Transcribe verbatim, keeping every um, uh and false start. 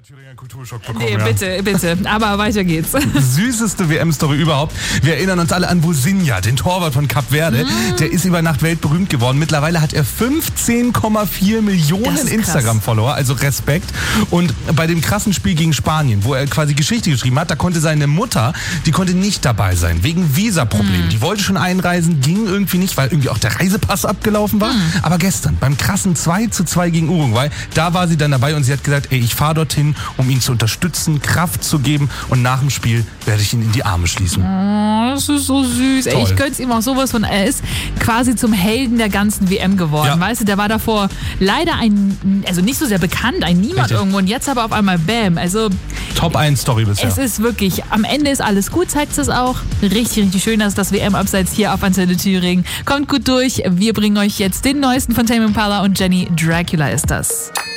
der Thüringer Kulturschock bekommen. Nee, ja. bitte, bitte. Aber weiter geht's. Süßeste W M-Story überhaupt. Wir erinnern uns alle an Bosinha, den Torwart von Kap Verde. Mm. Der ist über Nacht weltberühmt geworden. Mittlerweile hat er fünfzehn Komma vier Millionen Instagram-Follower, also Respekt. Und bei dem krassen Spiel gegen Spanien, wo er quasi Geschichte geschrieben hat, da konnte seine Mutter, die konnte nicht dabei sein, wegen Visaproblemen. Mm. Die wollte schon einreisen, ging irgendwie nicht, weil irgendwie auch der Reisepass abgelaufen war. Mm. Aber gestern, beim krassen zwei zu zwei gegen Uruguay, da war sie dann dabei und sie hat gesagt, ey, ich fahre dorthin, um ihn zu unterstützen, Kraft zu geben und nach dem Spiel werde ich ihn in die Arme schließen. Oh, das ist so süß. Ey, ich gönn's ihm auch sowas von. Er ist quasi zum Helden der ganzen W M geworden. Ja. Weißt du, der war davor leider ein, also nicht so sehr bekannt, ein Niemand Richtig. irgendwo und jetzt aber auf einmal Bam. Also Top eins Story bisher. Es ist wirklich, am Ende ist alles gut, zeigt es auch. Richtig, richtig schön, dass das W M-Abseits hier auf Antenne Thüringen. Kommt gut durch. Wir bringen euch jetzt den neuesten von Tame Impala und Jenny Dracula ist das.